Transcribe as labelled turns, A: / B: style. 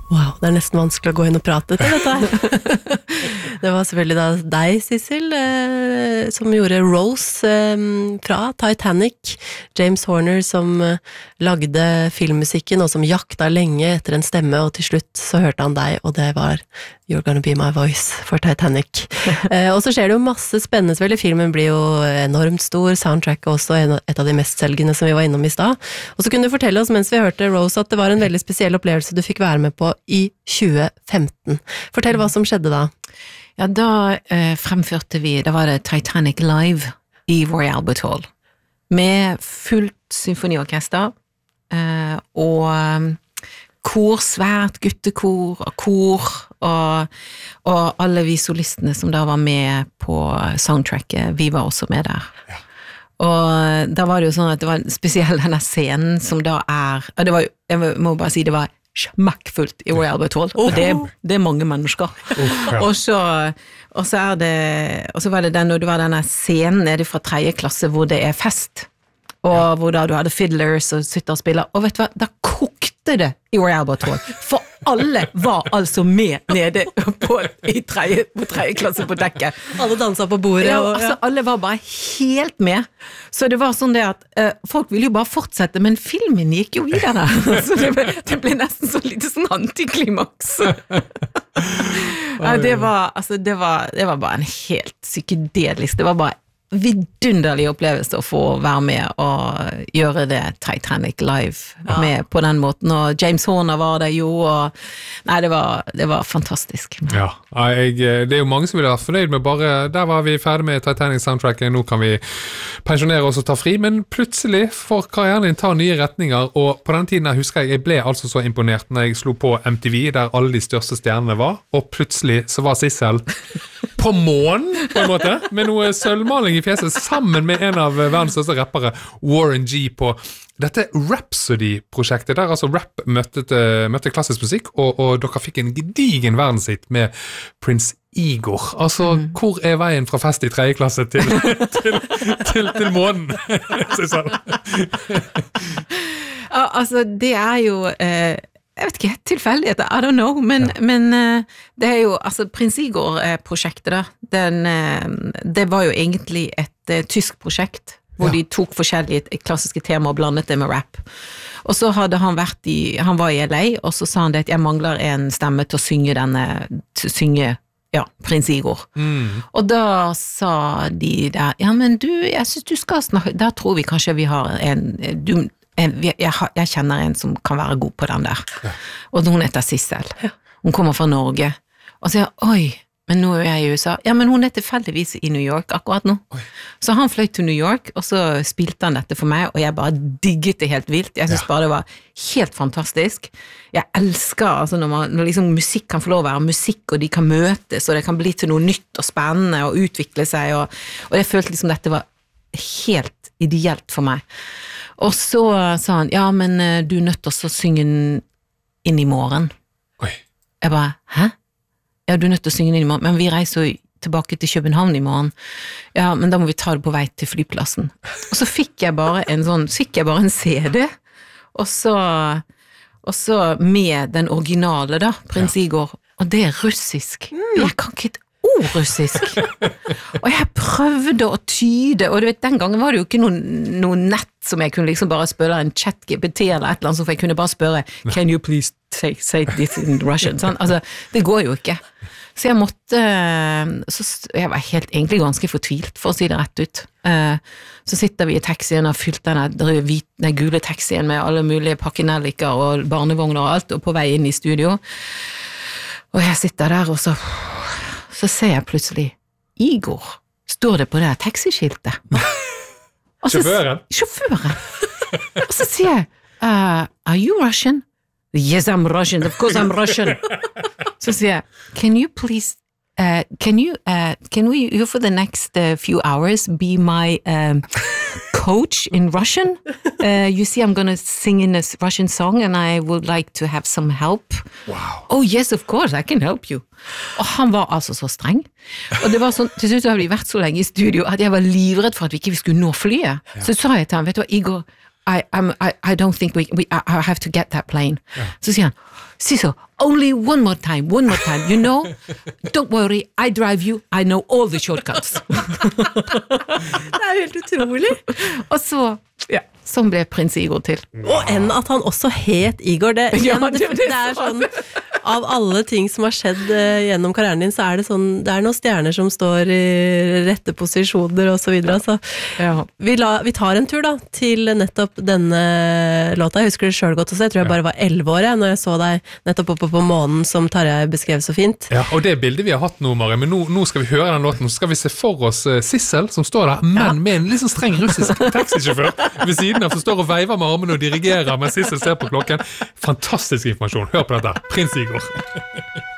A: Wow, det nesten vanskelig å gå inn og prate til dette her. Det var selvfølgelig da deg, Sissel, som gjorde Rose fra Titanic. James Horner som lagde filmmusikken, og som jakta lenge etter en stemme, og til slutt så hørte han deg, og det var You're Gonna Be My Voice for Titanic. Og så skjer det jo masse spennende, selvfølgelig. Filmen blir jo enormt stor, soundtrack også et av de mestselgende som vi var innom i stad. Og så kunne du fortelle oss, mens vi hørte Rose, at det var en veldig spesiell opplevelse du fikk være med på i 2015. Fortell hva som skjedde da.
B: Ja, da fremførte vi, da var det Titanic Live i Royal Albert Hall, med fullt symfoniorkester, og kor, svært guttekor, og kor, og alle vi solistene som da var med på soundtracket, vi var også med der. Ja. Og da var det jo sånn at det var spesielt denne scenen som da det var, jeg må bare si, det var smakkfullt i Royal Albert Hall, og det mange mennesker. Ja. Og så var det når det var denne scenen nede fra 3. klasse hvor det fest, og hvor da du hadde fiddlers og sitter og spiller, og vet du hva, da kokte det i Royal Albert Hall, for alle var altså med nede på 3. klasse på dekket.
A: Alle danset på bordet.
B: Ja, altså alle var bare helt med, så det var sånn det at folk ville jo bare fortsette, men filmen gikk jo videre, så det ble nesten så litt sånn antiklimaks. Ja, det var bare en helt psykedelisk, det var bare vidunderlig opplevelse å få være med og gjøre det Titanic live med på den måten, og James Horner var det jo, og nei, det var fantastisk.
C: Ja, det jo mange som ville vært fornøyd med bare, der var vi ferdig med Titanic soundtracket, nå kan vi pensjonere oss og ta fri, men plutselig får karrieren din ta nye retninger, og på den tiden jeg husker jeg ble altså så imponert når jeg slo på MTV, der alle de største stjernene var, og plutselig så var Sissel på månen, på en måte, med noe sølvmaling i fjeset, sammen med en av verdens største rappere, Warren G, på dette Rhapsody-prosjektet, der altså rap møtte klassisk musikk, og dere fikk en gedigen verdenshit med Prince Igor. Altså, hvor veien fra fest i 3. klasse til månen?
B: Altså, det jo jeg vet ikke, tilfeldigheter, I don't know, men det jo, altså Prins Igor-prosjektet da, det var jo egentlig et tysk prosjekt, hvor de tok forskjellige klassiske temaer og blandet det med rap. Og så hadde han var i LA, og så sa han det at jeg mangler en stemme til å synge Prins Igor. Og da sa de der, ja, men du, jeg synes du skal snakke, da tror vi kanskje vi har jeg kjenner en som kan være god på den der, og hun heter Sissel, hun kommer fra Norge, og sier, oi, men nå jeg i USA, ja, men hun tilfeldigvis i New York akkurat nå, så han fløy til New York, og så spilte han dette for meg, og jeg bare digget det helt vilt, jeg synes bare det var helt fantastisk, jeg elsker altså når liksom musikk kan få lov å være musikk, og de kan møtes, og det kan bli til noe nytt og spennende, og utvikle seg, og jeg følte liksom dette var helt ideelt for meg. Og så sa han, ja, men du nødt til å synge inn i morgen.
C: Oi.
B: Jeg bare, hæ? Ja, du nødt til å synge inn i morgen, men vi reiser jo tilbake til København i morgen. Ja, men da må vi ta det på vei til flyplassen. Og så fikk jeg bare en CD, og så med den originale da, Prins Igor, og det russisk. Jeg kan ikke russisk. Og jeg prøvde å tyde, og du vet, den gangen var det jo ikke noe nett som jeg kunne liksom bare spørre en chat-GPT eller et eller annet, så jeg kunne bare spørre, can you please say this in Russian? Sånn, altså, det går jo ikke. Så jeg måtte, jeg var egentlig ganske fortvilt, for å si det rett ut. Så sitter vi i taxien og fylt den gule taxien med alle mulige pakkenelliker og barnevogner og alt, og på vei inn i studio. Og jeg sitter der, og så ser jeg plutselig, Igor, står det på det taxiskiltet.
C: Sjåføren?
B: Sjåføren. Og så sier jeg, are you Russian? Yes, I'm Russian, of course I'm Russian. Så sier jeg, can you please, can you for the next few hours be my coach in Russian? You see, I'm going to sing in a Russian song and I would like to have some help.
C: Wow.
B: Oh yes, of course, I can help you. Og han var altså så streng. Og det var sånn, til slutt hadde vi vært så lenge i studio at jeg var livredd for at vi ikke skulle nå flyet. Så sa jeg til han, vet du hva, Igor, I don't think I have to get that plane. Så sier han, Cecil, only one more time, you know? Don't worry, I drive you, I know all the shortcuts.
A: Det jo helt utrolig.
B: Og så, sånn ble prins Igor til.
A: Og enn at han også het Igor. Det sånn, av alle ting som har skjedd gjennom karrieren din, så det sånn, det noen stjerner som står i rette posisjoner og så videre. Så vi tar en tur da, til nettopp denne låta. Jeg husker det selv godt også, jeg tror jeg bare var 11 år når jeg så deg nettopp oppe på månen som Tarjei beskrev så fint.
C: Ja, og det bildet vi har hatt nå, Mari, men nå skal vi høre den låten, så skal vi se for oss Sissel som står der, men med en litt sånn streng russisk taxisjåfør ved siden av, som står og veiver med armene og dirigerer mens Sissel ser på klokken. Fantastisk informasjon. Hør på dette. Prins Igor.